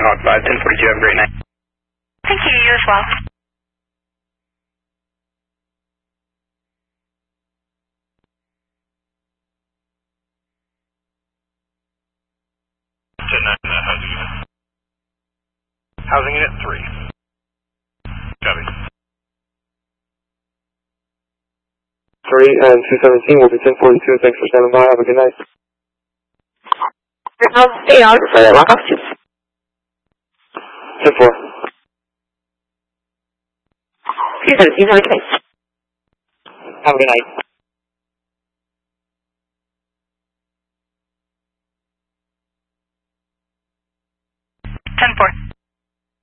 Hawk 5, 1042, have a great night. Thank you, you as well. Housing unit 3. Copy. 3 and 217 will be 1042. Thanks for standing by. Have a good night. Stay on for the lockoff. 10-4. 217, have a good night. Have a good night.